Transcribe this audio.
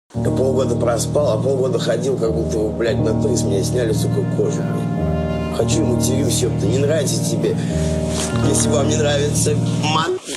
Я полгода проспал, а полгода ходил, как будто, блядь, на то из меня сняли, сука, кожу, блядь. Хочу и матерюсь, ёпта, не нравится тебе. Если вам не нравится мат,